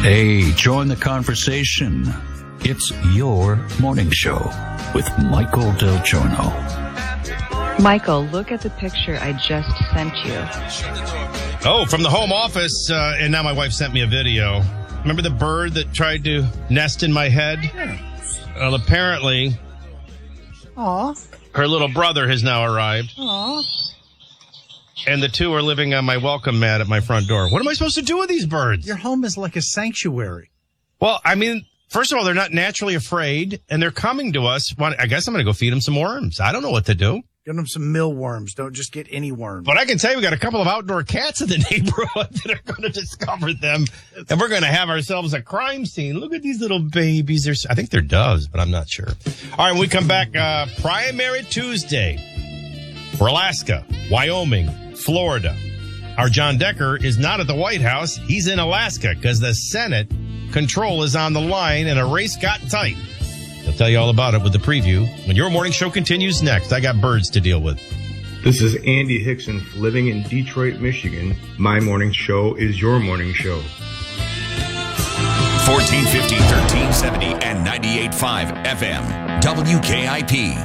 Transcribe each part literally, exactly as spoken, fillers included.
Hey, join the conversation. It's your morning show with Michael Del Giorno. Michael, look at the picture I just sent you. Oh, from the home office, uh, and now my wife sent me a video. Remember the bird that tried to nest in my head? Yeah. Well, apparently, Aw. her little brother has now arrived. Aw. And the two are living on my welcome mat at my front door. What am I supposed to do with these birds? Your home is like a sanctuary. Well, I mean, first of all, they're not naturally afraid, and they're coming to us. Well, I guess I'm going to go feed them some worms. I don't know what to do. Get them some millworms. Don't just get any worms. But I can tell you we got a couple of outdoor cats in the neighborhood that are going to discover them, and we're going to have ourselves a crime scene. Look at these little babies. They're, I think they're doves, but I'm not sure. All right, when we come back, uh, Primary Tuesday for Alaska, Wyoming, Florida. Our John Decker is not at the White House. He's in Alaska because the Senate control is on the line and a race got tight. He'll tell you all about it with the preview when your morning show continues next. I got birds to deal with. This is Andy Hickson, living in Detroit, Michigan. My morning show is your morning show. fourteen fifty, thirteen seventy, and ninety-eight point five F M. W K I P.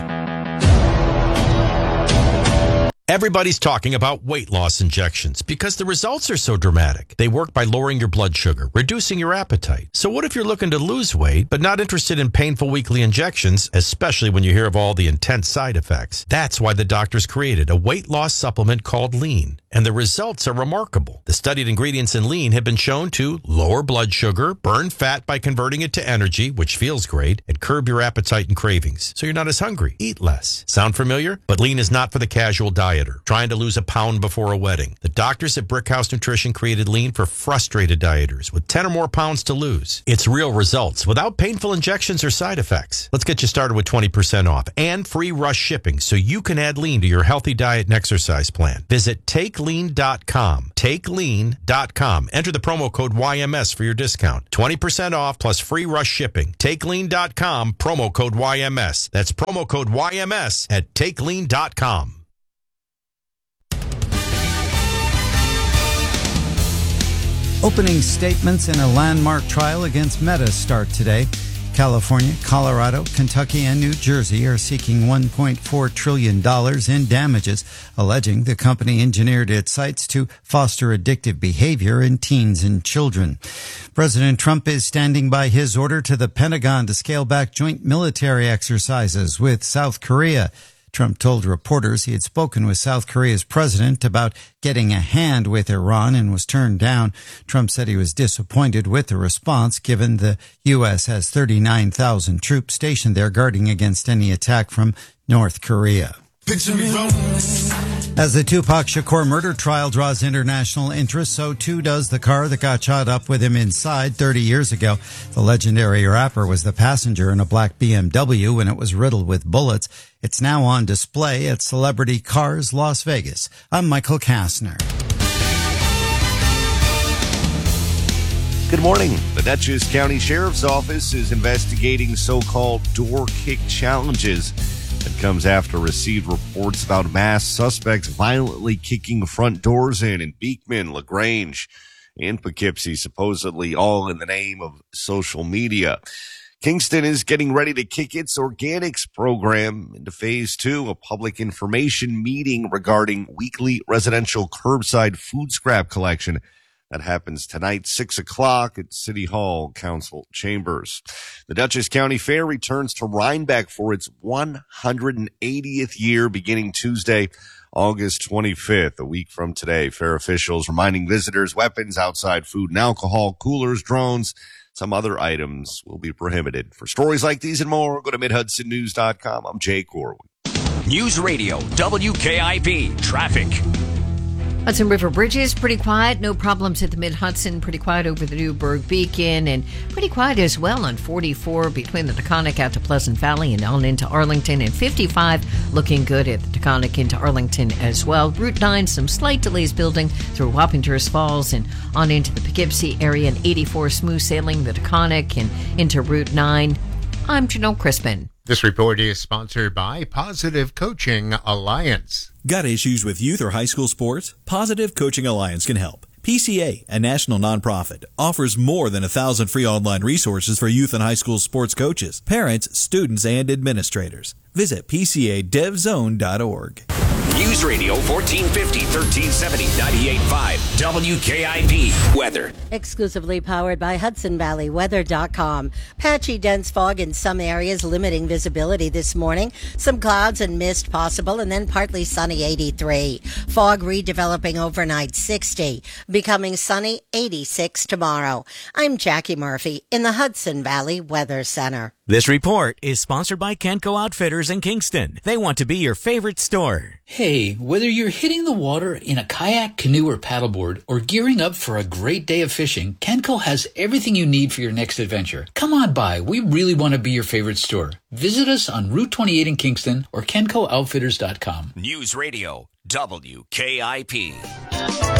Everybody's talking about weight loss injections because the results are so dramatic. They work by lowering your blood sugar, reducing your appetite. So what if you're looking to lose weight but not interested in painful weekly injections, especially when you hear of all the intense side effects? That's why the doctors created a weight loss supplement called Lean. And the results are remarkable. The studied ingredients in Lean have been shown to lower blood sugar, burn fat by converting it to energy, which feels great, and curb your appetite and cravings. So you're not as hungry. Eat less. Sound familiar? But Lean is not for the casual dieter trying to lose a pound before a wedding. The doctors at Brickhouse Nutrition created Lean for frustrated dieters with ten or more pounds to lose. It's real results without painful injections or side effects. Let's get you started with twenty percent off and free rush shipping so you can add Lean to your healthy diet and exercise plan. Visit take lean dot com. take lean dot com. Enter the promo code Y M S for your discount. twenty percent off plus free rush shipping. take lean dot com, promo code Y M S. That's promo code Y M S at take lean dot com. Opening statements in a landmark trial against Meta start today. California, Colorado, Kentucky, and New Jersey are seeking one point four trillion dollars in damages, alleging the company engineered its sites to foster addictive behavior in teens and children. President Trump is standing by his order to the Pentagon to scale back joint military exercises with South Korea. Trump told reporters he had spoken with South Korea's president about getting a hand with Iran and was turned down. Trump said he was disappointed with the response, given the U S has thirty-nine thousand troops stationed there guarding against any attack from North Korea. As the Tupac Shakur murder trial draws international interest, so too does the car that got shot up with him inside thirty years ago. The legendary rapper was the passenger in a black B M W when it was riddled with bullets. It's now on display at Celebrity Cars Las Vegas. I'm Michael Kastner. Good morning. The Dutchess County Sheriff's Office is investigating so-called door kick challenges. It comes after received reports about masked suspects violently kicking front doors in in Beekman, LaGrange, and Poughkeepsie, supposedly all in the name of social media. Kingston is getting ready to kick its organics program into phase two, a public information meeting regarding weekly residential curbside food scrap collection. That happens tonight, six o'clock at City Hall Council Chambers. The Dutchess County Fair returns to Rhinebeck for its one hundred eightieth year beginning Tuesday, August twenty-fifth, a week from today. Fair officials reminding visitors weapons, outside food and alcohol, coolers, drones, some other items will be prohibited. For stories like these and more, go to mid hudson news dot com. I'm Jay Corwin. News Radio, W K I P, traffic. Hudson River Bridges, pretty quiet. No problems at the Mid-Hudson. Pretty quiet over the Newburgh Beacon. And pretty quiet as well on forty-four between the Taconic out to Pleasant Valley and on into Arlington. And fifty-five looking good at the Taconic into Arlington as well. Route nine, some slight delays building through Wappingers Falls and on into the Poughkeepsie area. And eighty-four smooth sailing the Taconic and into Route nine. I'm Janelle Crispin. This report is sponsored by Positive Coaching Alliance. Got issues with youth or high school sports? Positive Coaching Alliance can help. P C A, a national nonprofit, offers more than a thousand free online resources for youth and high school sports coaches, parents, students, and administrators. Visit P C A dev zone dot org. News Radio fourteen fifty, thirteen seventy, ninety-eight point five W K I P Weather. Exclusively powered by Hudson Valley Weather dot com. Patchy dense fog in some areas limiting visibility this morning. Some clouds and mist possible, and then partly sunny eighty-three. Fog redeveloping overnight sixty. Becoming sunny eighty-six tomorrow. I'm Jackie Murphy in the Hudson Valley Weather Center. This report is sponsored by Kenco Outfitters in Kingston. They want to be your favorite store. Hey, whether you're hitting the water in a kayak, canoe, or paddleboard, or gearing up for a great day of fishing, Kenco has everything you need for your next adventure. Come on by. We really want to be your favorite store. Visit us on Route twenty-eight in Kingston or Kenco Outfitters dot com. News Radio W K I P.